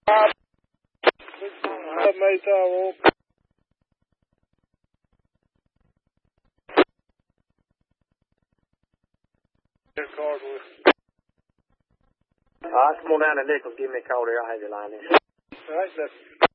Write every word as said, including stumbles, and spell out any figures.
mate, uh, Alright, come on down to Nichols, give me a call there, I'll have your line in. Alright, sir.